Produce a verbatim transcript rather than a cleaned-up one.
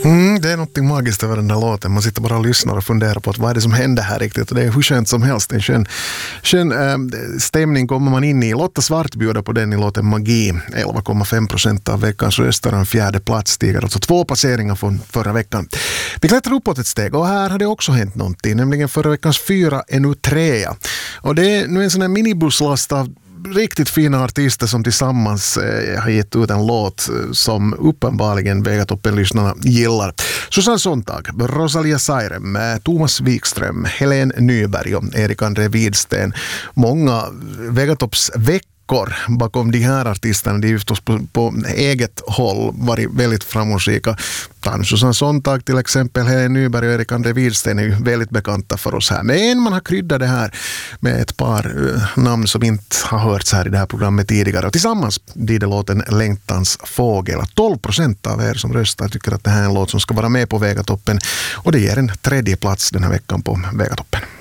Mm, det är något magiskt över den där låten. Man sitter bara och lyssnar och funderar på att vad är det som händer här riktigt. Och det är hur skönt som helst. En skön, skön äh, stämning kommer man in i. Lotta Svart bjuder på den i låten Magi. elva komma fem procent av veckans röster. En fjärde plats stiger. Alltså två placeringar från förra veckan. Vi klättrar uppåt ett steg och här har det också hänt någonting. Nämligen förra veckans fyra är nu trea. Och det är nu en sån här minibusslast av riktigt fina artister som tillsammans eh, har gett ut en låt som uppenbarligen Vegatoppen-lyssnarna gillar. Susanne Sontag, Rosalia Sairem, Thomas Wikström, Helen Nyberg och Erik André Widsten. Många Vegatopps veckor bakom de här artisterna, de är förstås på, på eget håll varit väldigt framgångsrika. Susanne Sontag till exempel, Helen Nyberg och Erik André Widsten är ju väldigt bekanta för oss här. Men man har kryddat det här med ett par uh, namn som inte har hörts här i det här programmet tidigare. Och tillsammans blir det låten Längtans fågel. tolv procent av er som röstar tycker att det här är en låt som ska vara med på Vegatoppen. Och det ger en tredje plats den här veckan på Vegatoppen.